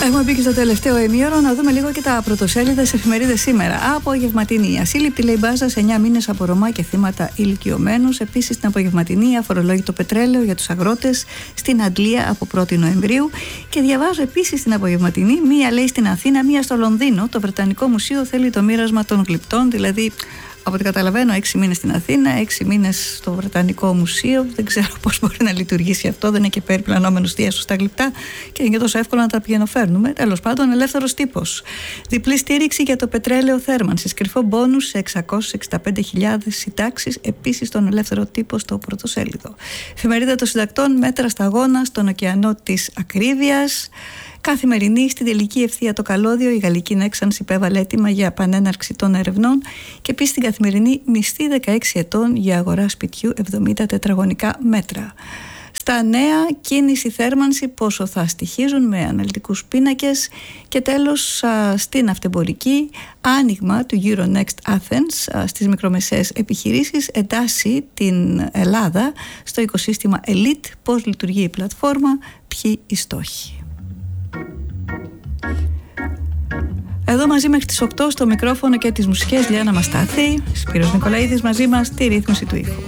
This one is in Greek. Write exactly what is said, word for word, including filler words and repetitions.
Έχουμε μπει και στο τελευταίο ημίωρο να δούμε λίγο και τα πρωτοσέλιδα σε εφημερίδες σήμερα. Απογευματινή. Ασύλληπτη, λέει, μπάζα σε εννιά μήνες από Ρωμά και θύματα ηλικιωμένους. Επίσης, την απογευματινή, αφορολόγητο πετρέλαιο για τους αγρότες στην Αντλία από πρώτη Νοεμβρίου. Και διαβάζω επίσης την απογευματινή, μία λέει στην Αθήνα, μία στο Λονδίνο. Το Βρετανικό Μουσείο θέλει το μοίρασμα των γλυπτών, δηλαδή. Από ό,τι καταλαβαίνω, έξι μήνες στην Αθήνα, έξι μήνες στο Βρετανικό Μουσείο. Δεν ξέρω πώς μπορεί να λειτουργήσει αυτό. Δεν είναι και περιπλανόμενος διάσω στα γλυπτά και είναι και τόσο εύκολο να τα πηγαινοφέρνουμε. Τέλος πάντων, ελεύθερος τύπος. Διπλή στήριξη για το πετρέλαιο θέρμανσης. Κρυφό μπόνους σε εξακόσιες εξήντα πέντε χιλιάδες συντάξεις. Επίσης, στον ελεύθερο τύπο στο πρωτοσέλιδο. Εφημερίδα των Συντακτών, μέτρα σταγόνα στον ωκεανό της ακρίβειας. Καθημερινή, στην τελική ευθεία το καλώδιο, η Γαλλική Νέξανς υπέβαλε έτοιμα για επανέναρξη των ερευνών και επίσης στην Καθημερινή μισθή δεκαέξι ετών για αγορά σπιτιού εβδομήντα τετραγωνικά μέτρα. Στα νέα, κίνηση, θέρμανση, πόσο θα στοιχίζουν με αναλυτικούς πίνακες και τέλος στην αυτεμπορική, άνοιγμα του Euronext Athens στις μικρομεσαίες επιχειρήσεις εντάσσει την Ελλάδα στο οικοσύστημα Elite, πώς λειτουργεί η πλατφόρμα, ποιοι οι στόχοι. Εδώ μαζί μέχρι τις οκτώ στο μικρόφωνο και τις μουσικές Λιάννα Μαστάθη, Σπύρος Νικολαίδης μαζί μας στη ρύθμιση του ήχου.